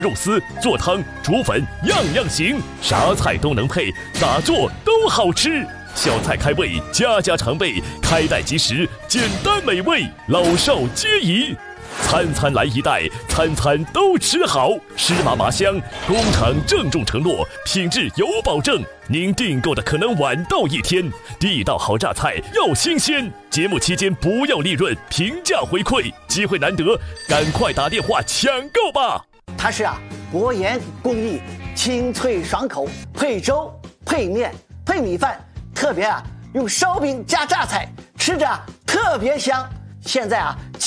肉丝、做汤、煮粉，样样行，啥菜都能配，咋做都好吃。小菜开胃，家家常备，开袋即食，简单美味，老少皆宜。餐餐来一袋，餐餐都吃好，湿麻麻香。工厂郑重承诺，品质有保证。您订购的可能晚到1天，地道好榨菜要新鲜。节目期间不要利润，平价回馈，机会难得，赶快打电话抢购吧！ 它是国研工艺，清脆爽口，配粥、配面、配米饭，特别用烧饼加榨菜，吃着特别香。现在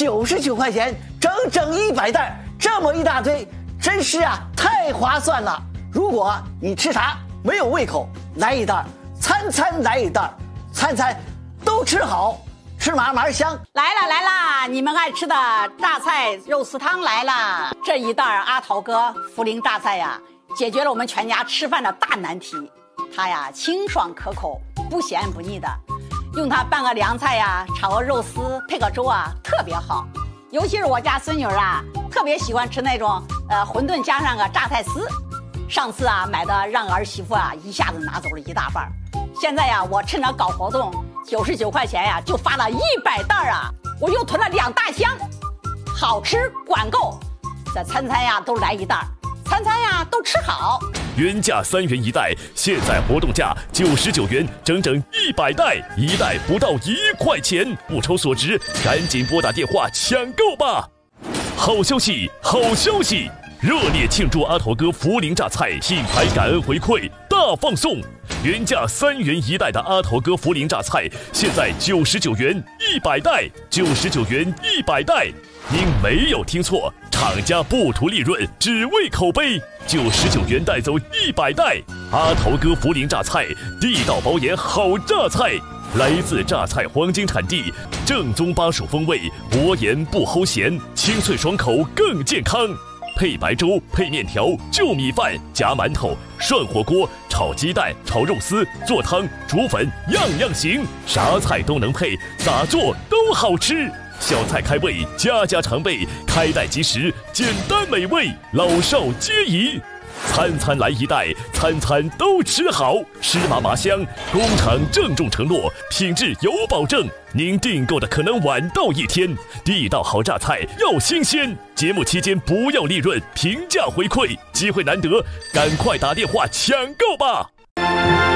99块钱，整整100袋，这么一大堆，真是太划算了。如果你吃啥没有胃口，来一袋，餐餐来一袋，餐餐都吃好，吃麻麻香。 来啦，你们爱吃的榨菜肉丝汤来了。这一袋阿桃哥涪陵榨菜解决了我们全家吃饭的大难题。它清爽可口，不咸不腻的。用它拌个凉菜炒个肉丝，配个粥特别好。尤其是我家孙女特别喜欢吃那种馄饨加上个榨菜丝。上次买的让儿媳妇一下子拿走了1大半。现在我趁着搞活动，99块钱就发了100袋我又囤了2大箱，好吃管够，这餐餐都来一袋，餐餐都吃好。 原价3元1袋，现在活动价99元，整整100袋，一袋不到1块钱，不抽所值，赶紧拨打电话抢购吧！好消息，好消息！热烈庆祝阿桃哥涪陵榨菜品牌感恩回馈大放送！原价3元1袋的阿桃哥涪陵榨菜，现在99元100袋，99元100袋。您没有听错，厂家不图利润，只为口碑。99元带走100袋，阿桃哥涪陵榨菜，地道包盐好榨菜，来自榨菜黄金产地，正宗巴蜀风味，薄盐不齁咸，清脆爽口更健康。配白粥，配面条，就米饭，夹馒头，涮火锅，炒鸡蛋，炒肉丝，做汤，煮粉，样样行，啥菜都能配，咋做都好吃。小菜开胃，家家常备，开袋即食，简单美味，老少皆宜。餐餐来一袋，餐餐都吃好，湿麻麻香。工厂郑重承诺，品质有保证。您订购的可能晚到1天，地道好榨菜要新鲜。节目期间不要利润，平价回馈，机会难得，赶快打电话抢购吧！